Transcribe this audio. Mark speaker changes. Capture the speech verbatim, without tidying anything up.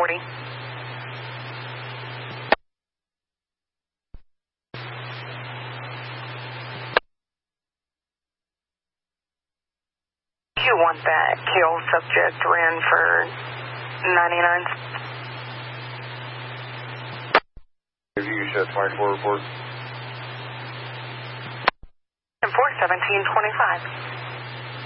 Speaker 1: forty. You want that kill subject ran for ninety-nine.
Speaker 2: If you shut smart four report.
Speaker 1: And four seventeen twenty-five.